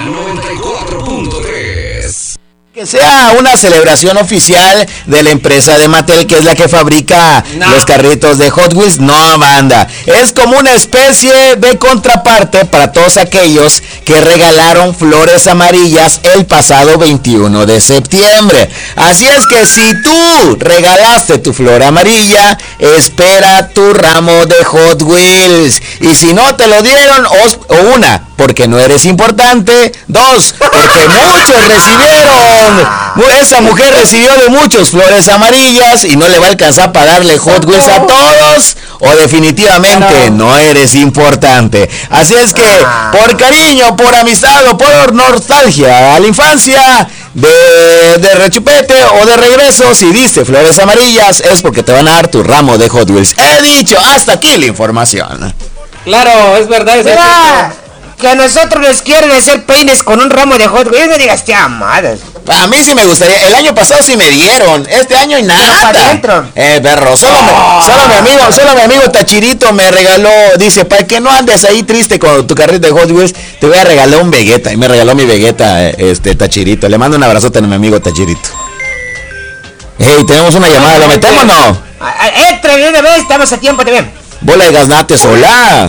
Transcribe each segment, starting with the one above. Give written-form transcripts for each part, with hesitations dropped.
94.3. Que sea una celebración oficial de la empresa de Mattel, que es la que fabrica los carritos de Hot Wheels. No, banda. Es como una especie de contraparte para todos aquellos que regalaron flores amarillas el pasado 21 de septiembre. Así es que si tú regalaste tu flor amarilla, espera tu ramo de Hot Wheels. Y si no te lo dieron, o una, porque no eres importante. Dos, porque muchos recibieron. Esa mujer recibió de muchos flores amarillas y no le va a alcanzar para darle Hot Wheels a todos. O definitivamente no eres importante. Así es que por cariño, por amistad o por nostalgia a la infancia, de rechupete o de regreso, si diste flores amarillas es porque te van a dar tu ramo de Hot Wheels. He dicho, hasta aquí la información. Claro, es verdad. Que a nosotros nos quieren hacer peines con un ramo de Hot Wheels, no digas te amadas. A mí sí me gustaría. El año pasado sí me dieron. Este año y nada. Perro. Solo mi amigo Tachirito me regaló. Dice, para que no andes ahí triste con tu carrito de Hot Wheels, te voy a regalar un Vegeta. Y me regaló mi Vegeta, Tachirito. Le mando un abrazote a mi amigo Tachirito. Hey, tenemos una llamada. ¿Lo metemos o no? Entra de una vez, estamos a tiempo también. Bola de gaznates, hola.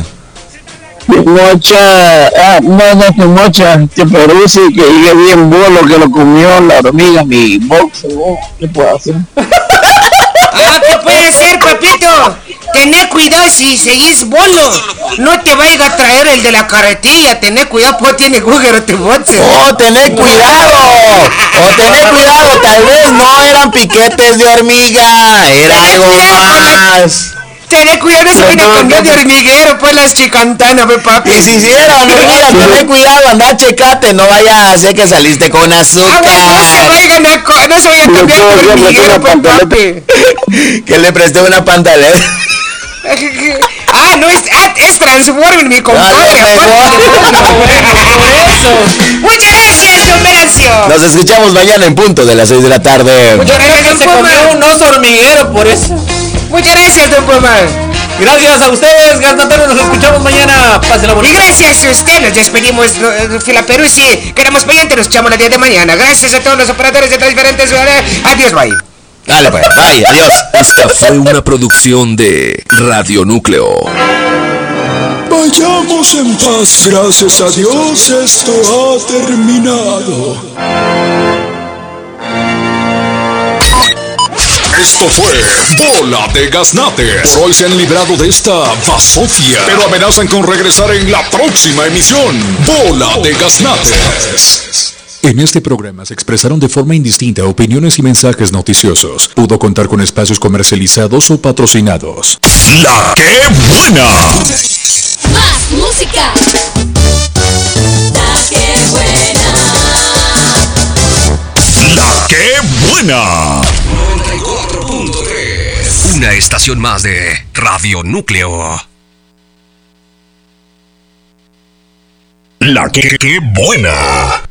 Mocha, mocha, te parece que llegué bien bolo que lo comió la hormiga, mi box, ¿qué puedo hacer? ¿Qué puede ser, papito? Tené cuidado si seguís bolo. No te vaya a traer el de la carretilla. Tené cuidado, pues tiene agujero tu boxe. Tené cuidado. Tal vez no eran piquetes de hormiga. Era algo más. Tené cuidado, no se vayan a cambiar de hormiguero, pues las chicantanas, papi. Y si hicieron hormigas, tené cuidado, anda, checate, no vaya a hacer que saliste con azúcar. No se vayan a cambiar de hormiguero, pues, papi. Que le presté una pantaleta. No es Transformer, mi compadre. Muchas gracias, don Venancio. Nos escuchamos mañana en punto de las 6 de la tarde. Muchas gracias, se comió un oso hormiguero por eso. Muchas gracias, don Puma. Gracias a ustedes, Gasnateros, nos escuchamos mañana. Pásenla bonita. Y gracias a usted, nos despedimos, Fila Perú, y si quedamos pendientes, nos echamos el día de mañana. Gracias a todos los operadores de diferentes ciudades. Adiós, bye. Dale pues, bye, adiós. Esta fue una producción de Radio Núcleo. Vayamos en paz, gracias a Dios, esto ha terminado. Esto fue Bola de Gaznates. Por hoy se han librado de esta basofia, pero amenazan con regresar en la próxima emisión. Bola de Gaznates. En este programa se expresaron de forma indistinta opiniones y mensajes noticiosos. Pudo contar con espacios comercializados o patrocinados. ¡La que buena! Más música. La que buena. ¡La que buena! 94.3. Una estación más de Radio Núcleo. ¡La que buena!